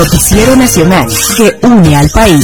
Noticiero nacional que une al país.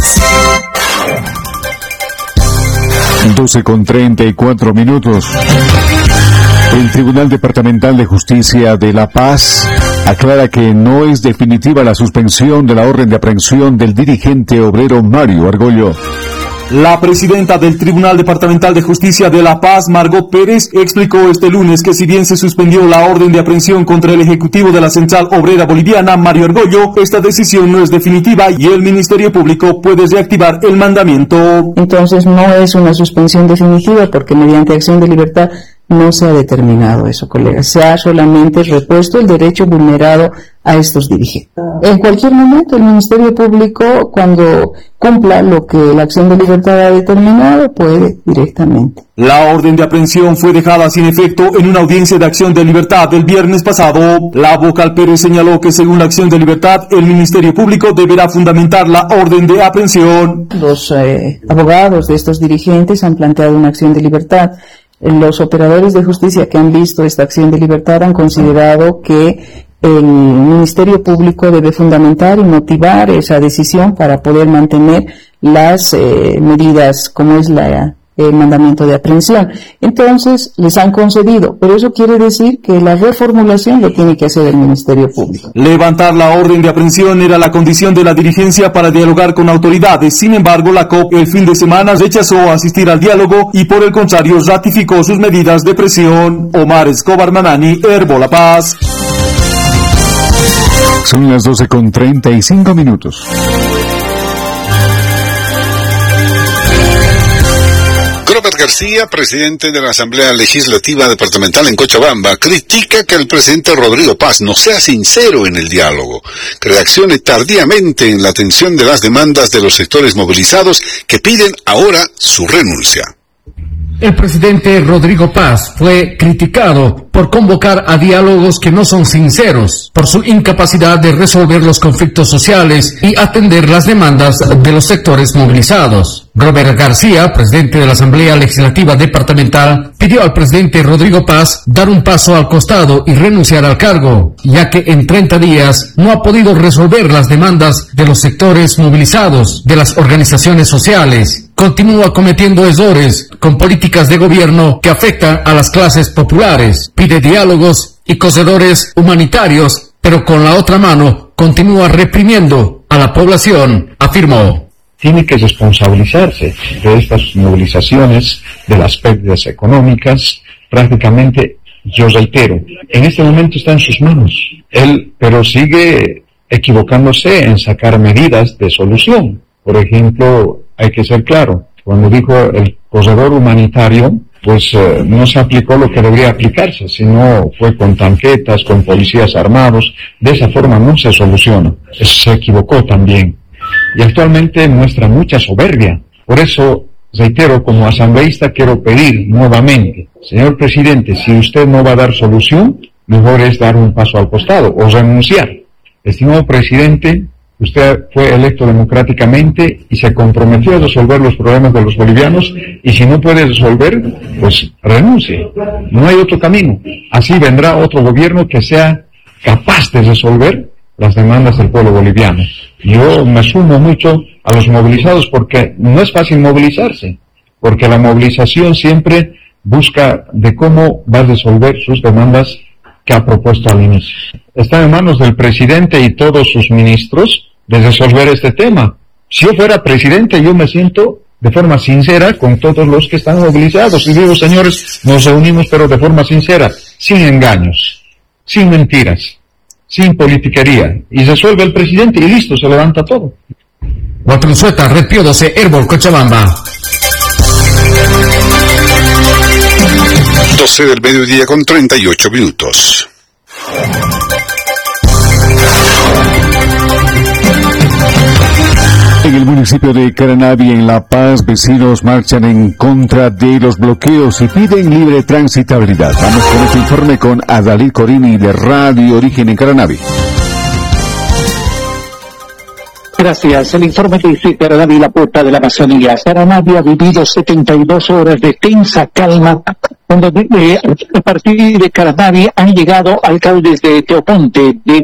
12:34. El Tribunal Departamental de Justicia de La Paz aclara que no es definitiva la suspensión de la orden de aprehensión del dirigente obrero Mario Argollo. La presidenta del Tribunal Departamental de Justicia de La Paz, Margot Pérez, explicó este lunes que si bien se suspendió la orden de aprehensión contra el ejecutivo de la Central Obrera Boliviana, Mario Argollo, esta decisión no es definitiva y el Ministerio Público puede reactivar el mandamiento. Entonces no es una suspensión definitiva porque mediante acción de libertad no se ha determinado eso, colegas. Se ha solamente repuesto el derecho vulnerado a estos dirigentes. En cualquier momento el Ministerio Público, cuando cumpla lo que la acción de libertad ha determinado, puede directamente. La orden de aprehensión fue dejada sin efecto en una audiencia de acción de libertad el viernes pasado. La vocal Pérez señaló que según la acción de libertad, el Ministerio Público deberá fundamentar la orden de aprehensión. Los abogados de estos dirigentes han planteado una acción de libertad. Los operadores de justicia que han visto esta acción de libertad han considerado que el Ministerio Público debe fundamentar y motivar esa decisión para poder mantener las medidas como es el mandamiento de aprehensión. Entonces, les han concedido, pero eso quiere decir que la reformulación lo tiene que hacer el Ministerio Público. Levantar la orden de aprehensión era la condición de la dirigencia para dialogar con autoridades. Sin embargo, la COP el fin de semana rechazó asistir al diálogo y por el contrario ratificó sus medidas de presión. Omar Escobar Manani, Herbo La Paz. Son las 12:35. Robert García, presidente de la Asamblea Legislativa Departamental en Cochabamba, critica que el presidente Rodrigo Paz no sea sincero en el diálogo, que reaccione tardíamente en la atención de las demandas de los sectores movilizados que piden ahora su renuncia. El presidente Rodrigo Paz fue criticado por convocar a diálogos que no son sinceros, por su incapacidad de resolver los conflictos sociales y atender las demandas de los sectores movilizados. Robert García, presidente de la Asamblea Legislativa Departamental, pidió al presidente Rodrigo Paz dar un paso al costado y renunciar al cargo, ya que en 30 días no ha podido resolver las demandas de los sectores movilizados, de las organizaciones sociales. Continúa cometiendo errores con políticas de gobierno que afectan a las clases populares. Pide diálogos y corredores humanitarios, pero con la otra mano continúa reprimiendo a la población, afirmó. Tiene que responsabilizarse de estas movilizaciones, de las pérdidas económicas. Prácticamente, yo reitero, en este momento está en sus manos. Él, pero sigue equivocándose en sacar medidas de solución. Por ejemplo, hay que ser claro, cuando dijo el corredor humanitario, pues no se aplicó lo que debería aplicarse, sino fue con tanquetas, con policías armados. De esa forma no se soluciona. Se equivocó también. Y actualmente muestra mucha soberbia. Por eso, reitero, como asambleísta quiero pedir nuevamente, señor presidente, si usted no va a dar solución, mejor es dar un paso al costado o renunciar. Estimado presidente, usted fue electo democráticamente y se comprometió a resolver los problemas de los bolivianos, y si no puede resolver, pues renuncie. No hay otro camino. Así vendrá otro gobierno que sea capaz de resolver las demandas del pueblo boliviano. Yo me sumo mucho a los movilizados porque no es fácil movilizarse, porque la movilización siempre busca de cómo va a resolver sus demandas que ha propuesto al inicio. Está en manos del presidente y todos sus ministros de resolver este tema. Si yo fuera presidente, yo me siento de forma sincera con todos los que están movilizados y digo, señores, nos reunimos pero de forma sincera, sin engaños, sin mentiras, sin politiquería, y resuelve el presidente y listo, se levanta todo. Walter Unzueta, Red Pío 12, Herbol, Cochabamba. 12 del mediodía con 38 minutos. En el municipio de Caranavi, en La Paz, vecinos marchan en contra de los bloqueos y piden libre transitabilidad. Vamos con este informe con Adalí Corini de Radio Origen en Caranavi. Gracias. El informe dice Caranavi, la puerta de la Amazonía. Caranavi ha vivido 72 horas de tensa calma, cuando a partir de Caranavi han llegado alcaldes de Teoponte, de